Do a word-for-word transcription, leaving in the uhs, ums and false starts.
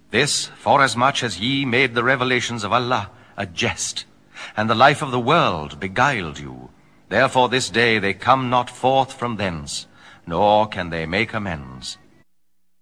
This, forasmuch as ye made the revelations of Allah a jest, and the life of the world beguiled you. Therefore this day they come not forth from thence, nor can they make amends.